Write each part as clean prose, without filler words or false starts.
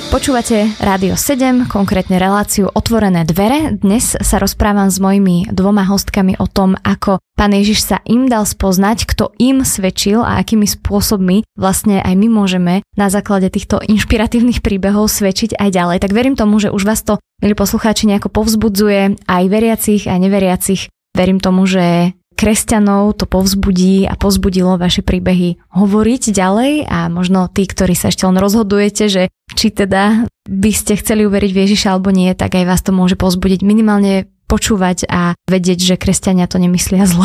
Počúvate Rádio 7, konkrétne reláciu Otvorené dvere. Dnes sa rozprávam s mojimi dvoma hostkami o tom, ako Pán Ježiš sa im dal spoznať, kto im svedčil a akými spôsobmi vlastne aj my môžeme na základe týchto inšpiratívnych príbehov svedčiť aj ďalej. Tak verím tomu, že už vás to, milí poslucháči, nejako povzbudzuje aj veriacich, aj neveriacich. Verím tomu, že kresťanov to povzbudí a povzbudilo vaše príbehy hovoriť ďalej a možno tí, ktorí sa ešte len rozhodujete, že či teda by ste chceli uveriť v Ježiša alebo nie, tak aj vás to môže povzbudiť minimálne počúvať a vedieť, že kresťania to nemyslia zle,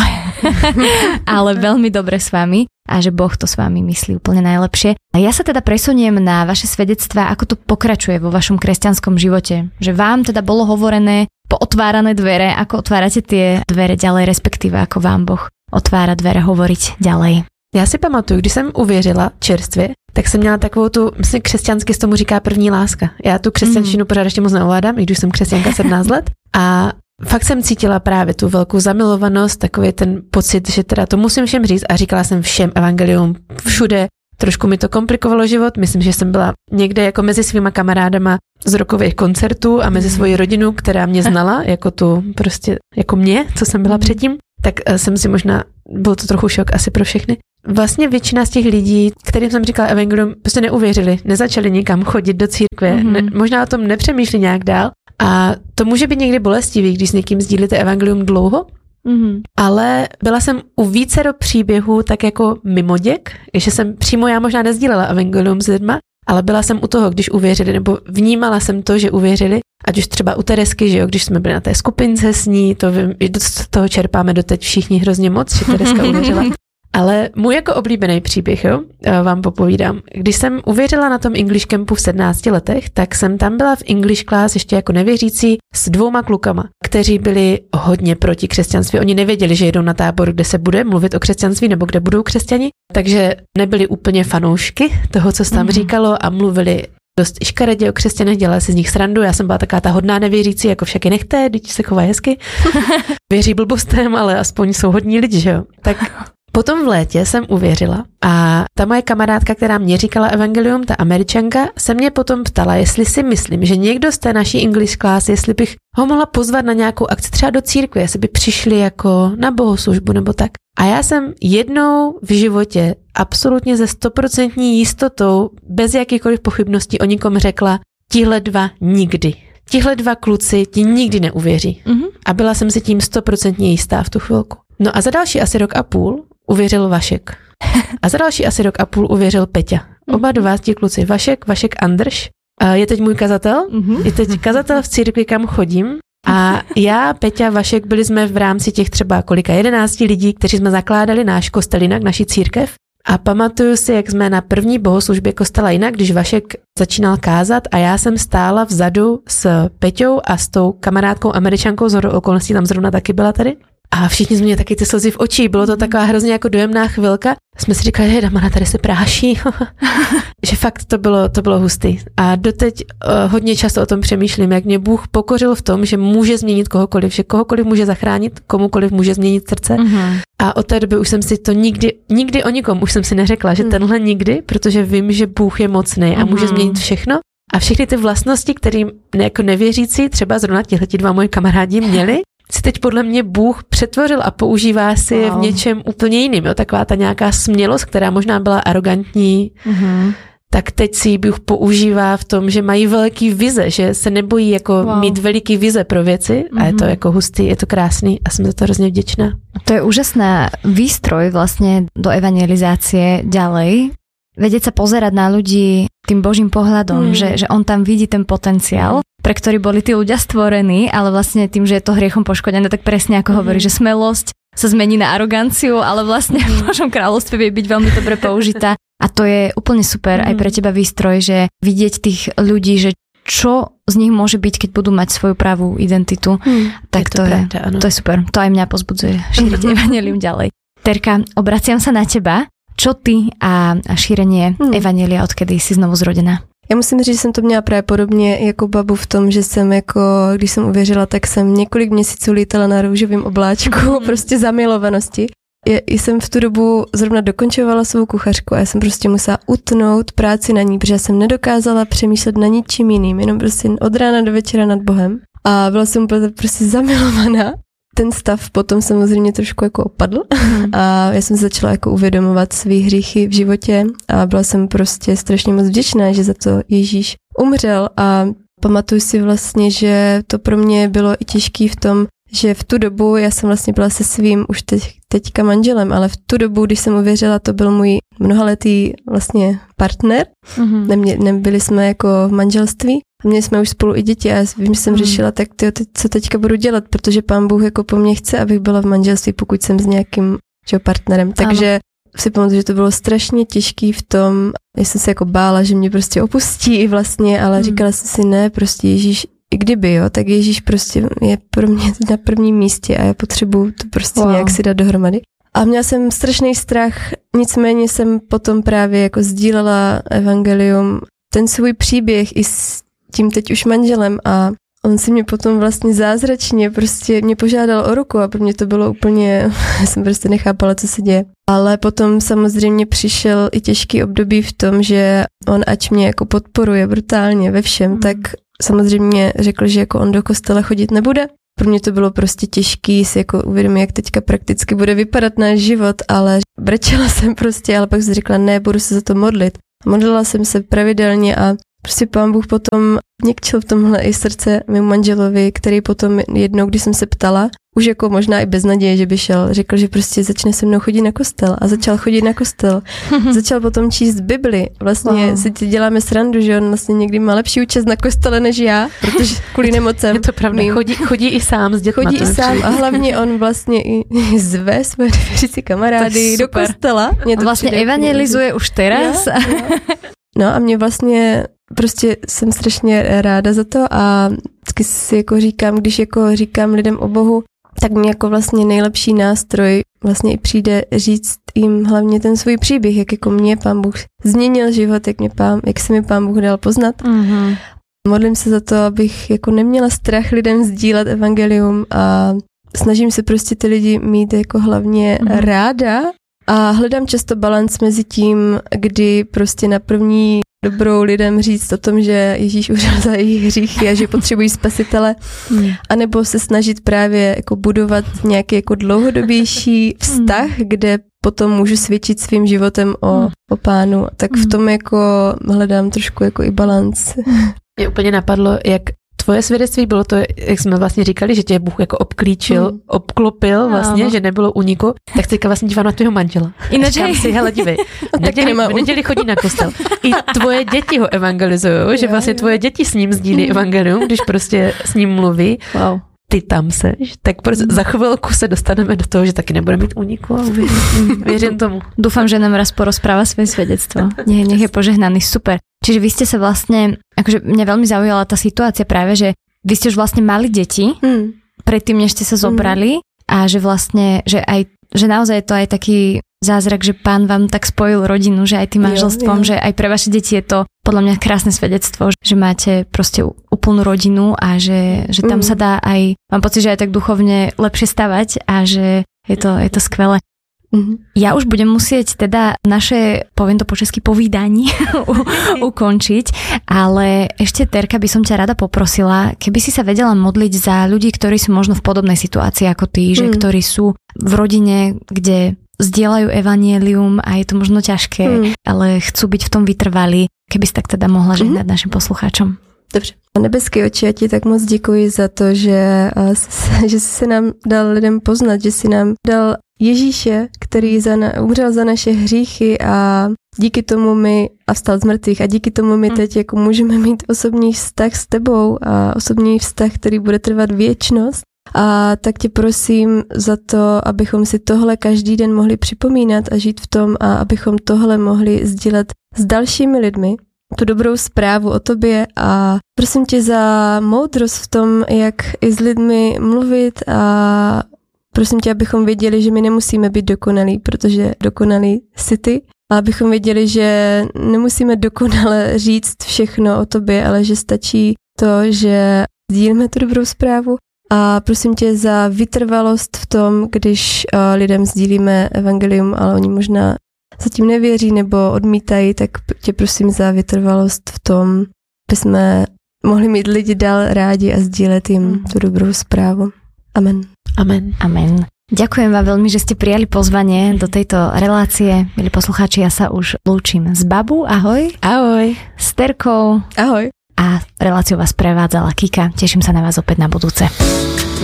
ale veľmi dobre s vami a že Boh to s vami myslí úplne najlepšie. A ja sa teda presuniem na vaše svedectvá, ako to pokračuje vo vašom kresťanskom živote. Že vám teda bolo hovorené pootvárané dvere, ako otvárate tie dvere ďalej, respektíve ako vám Boh otvára dvere hovoriť ďalej. Já si pamatuju, když jsem uvěřila čerstvě, tak jsem měla takovou tu, myslím, křesťansky se tomu říká první láska. Já tu křesťanštinu pořád ještě moc neovládám, i když jsem křesťanka 17 let. A fakt jsem cítila právě tu velkou zamilovanost, takový ten pocit, že teda to musím všem říct a říkala jsem všem evangelium všude. Trošku mi to komplikovalo život, myslím, že jsem byla někde jako mezi svýma kamarádama z rockových koncertů a mezi svojí rodinu, která mě znala, jako tu prostě, jako mě, co jsem byla předtím, tak jsem si možná, byl to trochu šok asi pro všechny. Vlastně většina z těch lidí, kterým jsem říkala evangelium, prostě neuvěřili, nezačali nikam chodit do církve, možná o tom nepřemýšlí nějak dál a to může být někdy bolestivý, když s někým sdílíte evangelium dlouho, ale byla jsem u vícero příběhů tak jako mimoděk, že jsem přímo já možná nezdílela evangelium s lidma, ale byla jsem u toho, když uvěřili, nebo vnímala jsem to, že uvěřili, ať už třeba u Teresky, že jo, když jsme byli na té skupince s ní, to z toho čerpáme doteď všichni hrozně moc, že Tereska uvěřila. Ale můj jako oblíbený příběh, jo, vám popovídám. Když jsem uvěřila na tom English Campu v 17 letech, tak jsem tam byla v English class ještě jako nevěřící s 2 klukama, kteří byli hodně proti křesťanství. Oni nevěděli, že jedou na tábor, kde se bude mluvit o křesťanství nebo kde budou křesťani, takže nebyli úplně fanoušky toho, co se tam říkalo a mluvili dost škaredě o křesťanech, dělali si z nich srandu. Já jsem byla taková ta hodná nevěřící, jako však je nechte, teď se chovají hezky. Věří blbostem, ale aspoň jsou hodní lidi, že jo. Tak potom v létě jsem uvěřila a ta moje kamarádka, která mě říkala evangelium, ta Američanka, se mě potom ptala, jestli si myslím, že někdo z té naší English class, jestli bych ho mohla pozvat na nějakou akci, třeba do církve, jestli by přišli jako na bohoslužbu nebo tak. A já jsem jednou v životě absolutně ze 100% jistotou, bez jakýchkoliv pochybností o nikom řekla, tihle 2 nikdy. Tihle 2 kluci ti nikdy neuvěří. A byla jsem si tím 100% jistá v tu chvilku. No a za další asi rok a půl uvěřil Vašek. A za další asi rok a půl uvěřil Peťa. Oba 2 ti kluci, Vašek Andrš, je teď můj kazatel, je teď kazatel v církvi, kam chodím. A já, Peťa, Vašek, byli jsme v rámci těch třeba 11 lidí, kteří jsme zakládali náš kostel jinak, naši církev. A pamatuju si, jak jsme na první bohoslužbě kostela jinak, když Vašek začínal kázat a já jsem stála vzadu s Peťou a s tou kamarádkou Američankou, z okolností tam zrovna taky byla tady. A všichni jsme měli taky ty slzy v očích, bylo to taková hrozně jako dojemná chvilka. Jsme si říkali, hej, Damana tady se práší, že fakt to bylo hustý. A doteď hodně často o tom přemýšlím, jak mě Bůh pokořil v tom, že může změnit kohokoliv, že kohokoliv může zachránit, komukoliv může změnit srdce. A od té doby už jsem si to nikdy o nikom, už jsem si neřekla, že tenhle nikdy, protože vím, že Bůh je mocný a může změnit všechno. A všechny ty vlastnosti, kterým jako nevěřící, třeba zrovna tihleti 2 moji kamarádi měli, si teď podle mě Bůh přetvořil a používá si je v něčem úplně jiným. Jo? Taková ta nějaká smělost, která možná byla arrogantní, tak teď si ji Bůh používá v tom, že mají velký vize, že se nebojí jako mít veliký vize pro věci a je to jako hustý, je to krásný a jsem za to hrozně vděčná. To je úžasná výstroj vlastne do evangelizácie ďalej. Vedieť sa pozerať na ľudí tým Božím pohľadom, že on tam vidí ten potenciál, pre ktorý boli tí ľudia stvorení, ale vlastne tým, že je to hriechom poškodené, tak presne ako hovorí, že smelosť sa zmení na aroganciu, ale vlastne v Božom kráľovstve vie byť veľmi dobre použitá. A to je úplne super aj pre teba výstroj, že vidieť tých ľudí, že čo z nich môže byť, keď budú mať svoju pravú identitu, tak to je super. To aj mňa pozbudzuje šíriť evanjelium ďalej. Terka, obraciam sa na teba. Čo ty a šíření evanjelia, odkedy jsi znovu zrodená? Já musím říct, že jsem to měla právě podobně jako babu v tom, že jsem jako, když jsem uvěřila, tak jsem několik měsíců lítala na růžovém obláčku, prostě zamilovanosti. jsem v tu dobu zrovna dokončovala svou kuchařku a já jsem prostě musela utnout práci na ní, protože jsem nedokázala přemýšlet na ničím jiným, jenom prostě od rána do večera nad Bohem. A byla jsem prostě zamilovaná. Ten stav potom samozřejmě trošku jako opadl a já jsem začala jako uvědomovat svý hříchy v životě a byla jsem prostě strašně moc vděčná, že za to Ježíš umřel a pamatuju si vlastně, že to pro mě bylo i těžký v tom, že v tu dobu já jsem vlastně byla se svým už teďka manželem, ale v tu dobu, když jsem uvěřila, to byl můj mnohaletý vlastně partner. Nebyli jsme jako v manželství. Měli jsme už spolu i děti a já vím, že jsem řešila, tak co teďka budu dělat, protože Pán Bůh jako po mně chce, abych byla v manželství, pokud jsem s nějakým partnerem. Takže si pamatuju, že to bylo strašně těžký v tom, já jsem se jako bála, že mě prostě opustí vlastně, ale říkala jsem si ne, prostě Ježíš, i kdyby, jo, tak Ježíš prostě je pro mě na prvním místě a já potřebuju to prostě nějak si dát dohromady. A měla jsem strašný strach, nicméně jsem potom právě jako sdílela evangelium, ten svůj příběh i s tím teď už manželem a on si mě potom vlastně zázračně prostě mě požádal o ruku a pro mě to bylo úplně, já jsem prostě nechápala, co se děje. Ale potom samozřejmě přišel i těžký období v tom, že on ač mě jako podporuje brutálně ve všem, tak samozřejmě řekl, že jako on do kostela chodit nebude. Pro mě to bylo prostě těžký si jako uvědomit, jak teďka prakticky bude vypadat náš život, ale brečela jsem prostě, ale pak jsem řekla, ne, budu se za to modlit. Modlila jsem se pravidelně a prostě Pán Bůh potom někčil v tomhle i srdce mému manželovi, který potom jednou, když jsem se ptala, už jako možná i bez naděje, že by šel, řekl, že prostě začne se mnou chodit na kostel a začal chodit na kostel. Začal potom číst Bibli. Vlastně si děláme srandu, že on vlastně někdy má lepší účast na kostele než já, protože kvůli nemocem. Je to pravda, chodí i sám s dětma. Chodí i sám a hlavně on vlastně i zve své kamarády do kostela. Vlastně evangelizuje už teraz. No a mě vlastně prostě jsem strašně ráda za to a vždycky si jako říkám, když jako říkám lidem o Bohu, tak mi jako vlastně nejlepší nástroj vlastně i přijde říct jim hlavně ten svůj příběh, jak jako mě Pán Bůh změnil život, jak se mi Pán Bůh dal poznat. Modlím se za to, abych jako neměla strach lidem sdílet evangelium a snažím se prostě ty lidi mít jako hlavně ráda a hledám často balanc mezi tím, kdy prostě na první dobrou lidem říct o tom, že Ježíš umřel za jejich hříchy a že potřebují spasitele, anebo se snažit právě jako budovat nějaký jako dlouhodobější vztah, kde potom můžu svědčit svým životem o Pánu. Tak v tom jako hledám trošku jako i balanc. Mě úplně napadlo, jak tvoje svědectví bylo to, jak jsme vlastně říkali, že tě Bůh jako obklopil vlastně, že nebylo úniku, tak teďka vlastně dívám na tvého manžela. Říkám si, hele, dívej, v neděli chodí na kostel. I tvoje děti ho evangelizujou, že vlastně tvoje děti s ním sdílí evangelium, když prostě s ním mluví. Wow. Ty tam seš, tak za chvilku se dostaneme do toho, že taky nebude mít úniku a věřím tomu. Dúfam, že nám raz porozpráva svoje svedectvo. Nech je požehnaný, super. Čiže vy ste sa vlastne, akože mňa veľmi zaujala tá situácia práve, že vy ste už vlastne mali deti, predtým, než ste sa zobrali a že vlastne, že naozaj je to aj taký zázrak, že Pán vám tak spojil rodinu, že aj tým manželstvom, že aj pre vaše deti je to podľa mňa krásne svedectvo, že máte proste úplnú rodinu a že tam sa dá aj, mám pocit, že aj tak duchovne lepšie stavať a že je to skvelé. Ja už budem musieť teda naše, poviem to po česky, povídanie ukončiť, ale ešte, Terka, by som ťa rada poprosila, keby si sa vedela modliť za ľudí, ktorí sú možno v podobnej situácii ako ty, že ktorí sú v rodine, kde zdieľajú evanjelium a je to možno ťažké, ale chcú byť v tom vytrvalí. Keby si tak teda mohla žehnať našim poslucháčom. Dobře. Nebeský oči, já ti tak moc děkuji za to, že jsi se nám dal lidem poznat, že jsi nám dal Ježíše, který umřel za naše hříchy a díky tomu a vstal z mrtvých a díky tomu my teď jako můžeme mít osobní vztah s tebou a osobní vztah, který bude trvat věčnost. A tak tě prosím za to, abychom si tohle každý den mohli připomínat a žít v tom a abychom tohle mohli sdílet s dalšími lidmi, tu dobrou zprávu o tobě a prosím tě za moudrost v tom, jak i s lidmi mluvit a prosím tě, abychom věděli, že my nemusíme být dokonalí, protože dokonalí jsi ty a abychom věděli, že nemusíme dokonale říct všechno o tobě, ale že stačí to, že sdílíme tu dobrou zprávu A prosím tě za vytrvalost v tom, když lidem sdílíme evangelium, ale oni možná zatím nevěří nebo odmítají, tak tě prosím za vytrvalost v tom, aby jsme mohli mít lidi dál rádi a sdílet jim tu dobrou správu. Amen. Amen. Amen. Ďakujem vám veľmi, že ste prijali pozvanie do tejto relácie. Milí poslucháči, ja sa už lúčim s Babu, ahoj. Ahoj. S Terkou. Ahoj. A reláciu vás prevádzala Kika. Teším sa na vás opäť na budúce.